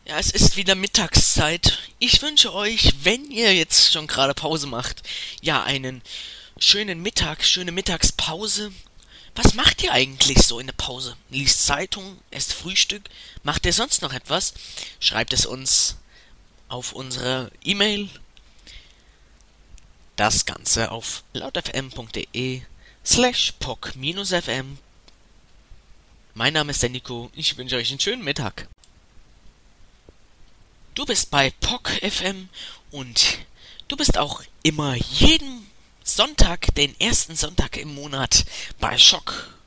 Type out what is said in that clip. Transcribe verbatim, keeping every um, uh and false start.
Ja, es ist wieder Mittagszeit. Ich wünsche euch, wenn ihr jetzt schon gerade Pause macht, ja, einen schönen Mittag, schöne Mittagspause. Was macht ihr eigentlich so in der Pause? Liest Zeitung, esst Frühstück? Macht ihr sonst noch etwas? Schreibt es uns auf unsere E-Mail. Das Ganze auf lautfm.de slash poc-fm. Mein Name ist der Nico. Ich wünsche euch einen schönen Mittag. Du bist bei Poc F M und du bist auch immer jeden Sonntag, den ersten Sonntag im Monat bei Schock